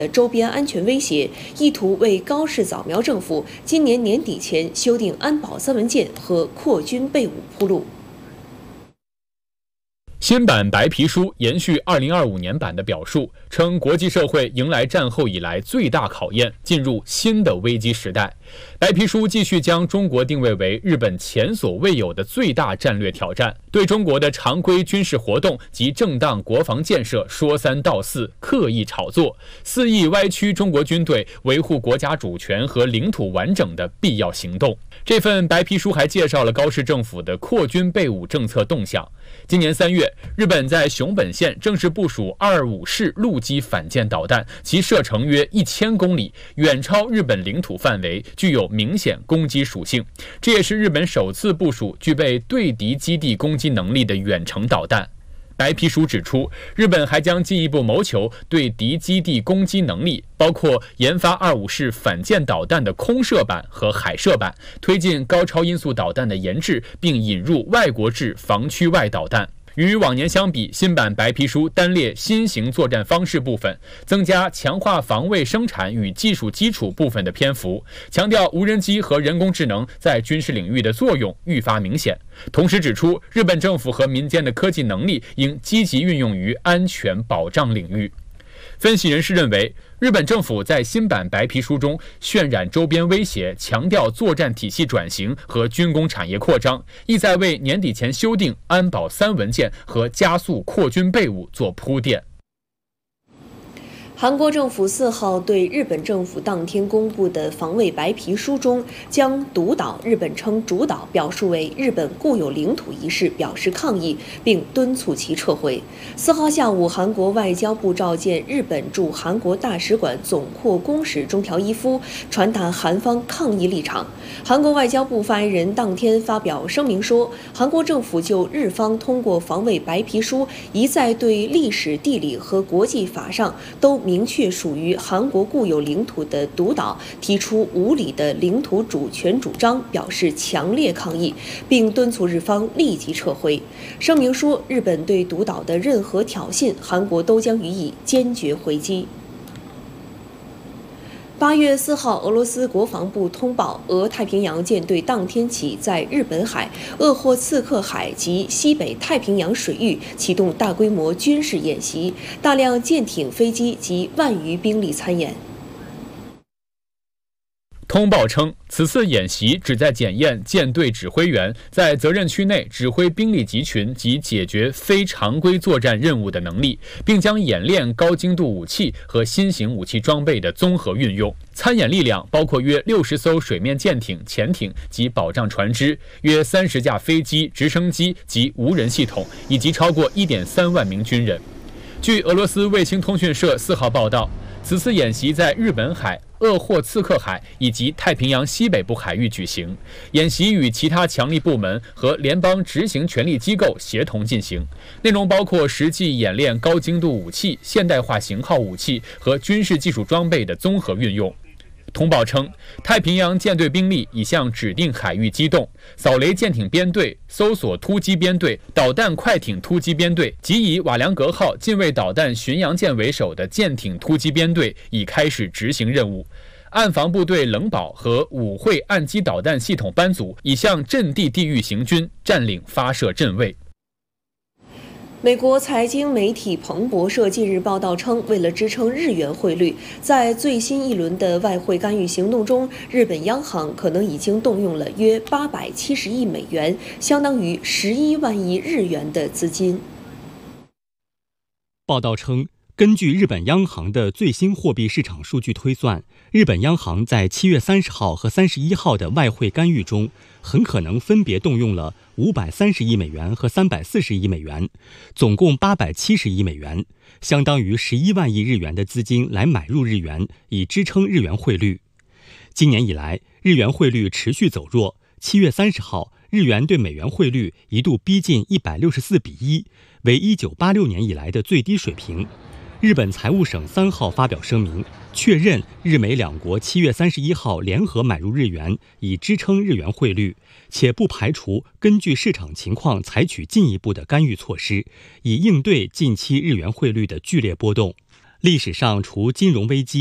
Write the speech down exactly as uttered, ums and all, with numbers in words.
周边安全威胁，意图为高市早苗政府今年年底前修订安保三文件和扩军备武铺路。 新版白皮书延续二零二五年版的表述，称国际社会迎来战后以来最大考验，进入新的危机时代。白皮书继续将中国定位为日本前所未有的最大战略挑战，对中国的常规军事活动及正当国防建设说三道四，刻意炒作，肆意歪曲中国军队维护国家主权和领土完整的必要行动。这份白皮书还介绍了高市政府的扩军备武政策动向。今年三月，日本在熊本县正式部署二五式陆基反舰导弹，其射程约一千公里，远超日本领土范围，具有明显攻击属性。这也是日本首次部署具备对敌基地攻击能力的远程导弹。白皮书指出，日本还将进一步谋求对敌基地攻击能力，包括研发二五式反舰导弹的空射版和海射版，推进高超音速导弹的研制，并引入外国制防区外导弹。与往年相比，新版白皮书单列新型作战方式部分，增加强化防卫生产与技术基础部分的篇幅，强调无人机和人工智能在军事领域的作用愈发明显。同时指出，日本政府和民间的科技能力应积极运用于安全保障领域。分析人士认为，日本政府在新版白皮书中渲染周边威胁，强调作战体系转型和军工产业扩张，意在为年底前修订安保三文件和加速扩军备武做铺垫。 韩国政府四号对日本政府当天公布的防卫白皮书中，将独岛日本称主岛表述为日本固有领土一事表示抗议，并敦促其撤回。四号下午，韩国外交部召见日本驻韩国大使馆总括公使中条一夫，传达韩方抗议立场。韩国外交部发言人当天发表声明说，韩国政府就日方通过防卫白皮书一再对历史、地理和国际法上都明确属于韩国固有领土的独岛提出无理的领土主权主张，表示强烈抗议，并敦促日方立即撤回。声明说，日本对独岛的任何挑衅，韩国都将予以坚决回击。八月四号，俄罗斯国防部通报，俄太平洋舰队当天起在日本海、鄂霍次克海及西北太平洋水域启动大规模军事演习，大量舰艇、飞机及万余兵力参演。 通报称，此次演习旨在检验舰队指挥员在责任区内指挥兵力集群及解决非常规作战任务的能力，并将演练高精度武器和新型武器装备的综合运用。参演力量包括约六十艘水面舰艇、潜艇及保障船只，约三十架飞机、直升机及无人系统，以及超过一点三万名军人。据俄罗斯卫星通讯社四号报道，此次演习在日本海、鄂霍次克海以及太平洋西北部海域举行。演习与其他强力部门和联邦执行权力机构协同进行，内容包括实际演练高精度武器、现代化型号武器和军事技术装备的综合运用。通报称，太平洋舰队兵力已向指定海域机动，扫雷舰艇编队、搜索突击编队、导弹快艇突击编队及以瓦良格号近卫导弹巡洋舰为首的舰艇突击编队已开始执行任务。岸防部队冷保和武会岸基导弹系统班组已向阵地地域行军，占领发射阵位。 美国财经媒体彭博社近日报道称，为了支撑日元汇率，在最新一轮的外汇干预行动中，日本央行可能已经动用了约八百七十亿美元，相当于十一万亿日元的资金。 报道称，根据日本央行的最新货币市场数据推算，日本央行在七月三十号和三十一号的外汇干预中，很可能分别动用了五百三十亿美元和三百四十亿美元，总共八百七十亿美元，相当于十一万亿日元的资金来买入日元，以支撑日元汇率。今年以来，日元汇率持续走弱，七月三十号，日元对美元汇率一度逼近一百六十四比一，为一九八六年以来的最低水平。日本财务省三号发表声明，确认日美两国七月三十一号联合买入日元，以支撑日元汇率，且不排除根据市场情况采取进一步的干预措施，以应对近期日元汇率的剧烈波动。 历史上除金融危机